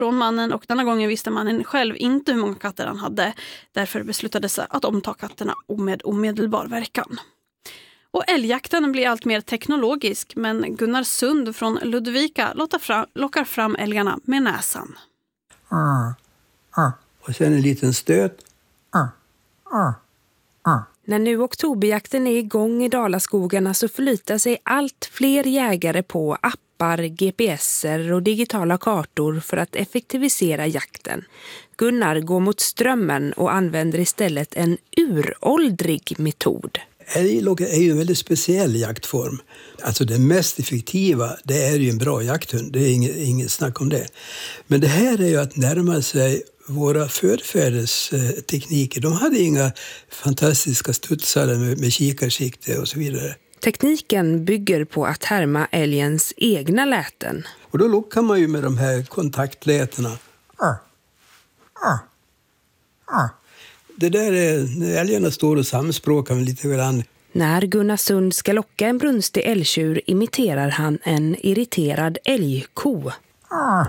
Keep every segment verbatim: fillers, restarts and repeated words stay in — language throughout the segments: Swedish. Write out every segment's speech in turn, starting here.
från mannen och denna gången visste mannen själv inte hur många katter han hade. Därför beslutades att omta katterna med omedelbar verkan. Och älgjakten blir allt mer teknologisk, men Gunnar Sund från Ludvika fram, lockar fram älgarna med näsan. Mm. Mm. Och sen en liten stöt. Mm. Mm. Mm. När nu oktoberjakten är igång i Dalaskogarna så förlitar sig allt fler jägare på appar, G P S-er och digitala kartor för att effektivisera jakten. Gunnar går mot strömmen och använder istället en uråldrig metod. Älglock är ju en väldigt speciell jaktform. Alltså det mest effektiva, det är ju en bra jakthund. Det är inget, inget snack om det. Men det här är ju att närma sig våra förfäders eh, tekniker. De hade inga fantastiska studsare med, med kikarsikte och så vidare. Tekniken bygger på att härma älgens egna läten. Och då lockar man ju med de här kontaktlätena. Ah. Ah. Ah. Det där är när älgarna står och samspråkar lite grann. När Gunnar Sund ska locka en brunstig älgtjur imiterar han en irriterad älgko. Ah.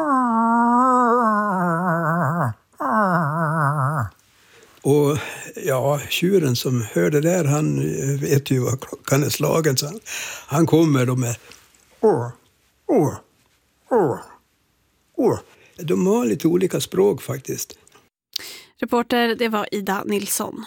Och ja, tjuren som hör det där, han vet ju vad klockan är slagen. Så han, han kommer då med åh, åh, åh, åh. De har lite olika språk faktiskt. Reporter, det var Ida Nilsson.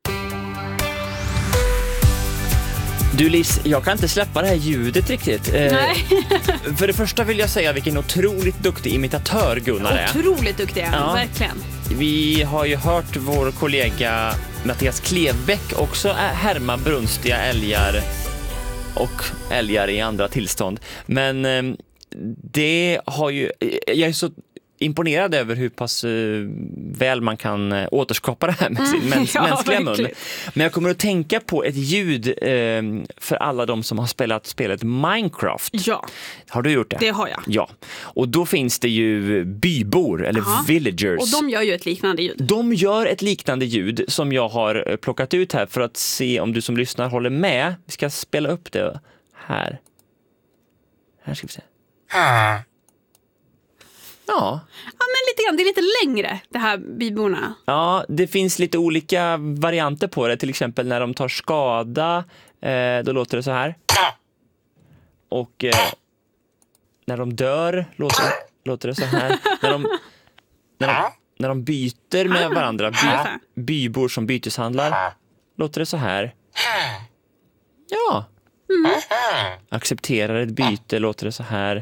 Du Liz, jag kan inte släppa det här ljudet riktigt. Nej. Eh, för det första vill jag säga vilken otroligt duktig imitatör Gunnar är. Otroligt duktig, ja. Verkligen. Vi har ju hört vår kollega Mattias Klevbäck också härma brunstiga älgar och älgar i andra tillstånd. Men eh, det har ju... Jag är så imponerad över hur pass uh, väl man kan uh, återskapa det här med sin mm, mäns- ja, mänskliga mun. Men jag kommer att tänka på ett ljud uh, för alla de som har spelat spelet Minecraft. Ja. Har du gjort det? Det har jag. Ja. Och då finns det ju bybor eller Aha. villagers. Och de gör ju ett liknande ljud. De gör ett liknande ljud som jag har plockat ut här för att se om du som lyssnar håller med. Vi ska spela upp det här. Här ska vi se. Ja. Ja, men lite grann. Det är lite längre, det här byborna. Ja, det finns lite olika varianter på det. Till exempel när de tar skada, eh, då låter det så här. Och eh, när de dör låter, låter det så här. När de, när de, när de byter med varandra, by, bybor som byteshandlar, låter det så här. Ja. Mm. Accepterar ett byte, låter det så här.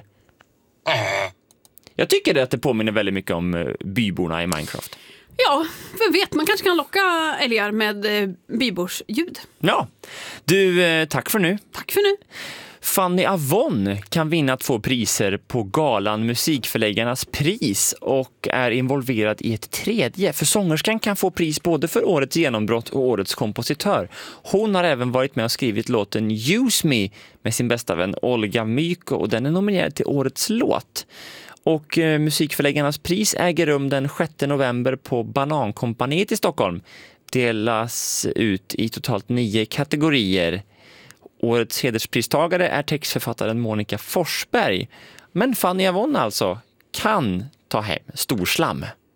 Jag tycker att det påminner väldigt mycket om byborna i Minecraft. Ja, vem vet, man kanske kan locka älgar med bybors ljud. Ja, du, tack för nu. Tack för nu. Fanny Avon kan vinna två priser på galan Musikförläggarnas pris och är involverad i ett tredje. För sångerskan kan få pris både för årets genombrott och årets kompositör. Hon har även varit med och skrivit låten Use Me med sin bästa vän Olga Myko och den är nominerad till årets låt. Och eh, Musikförläggarnas pris äger rum den sjätte november på Banankompaniet i Stockholm. Delas ut i totalt nio kategorier. Årets hederspristagare är textförfattaren Monica Forsberg. Men Fanny Avon alltså kan ta hem storslam.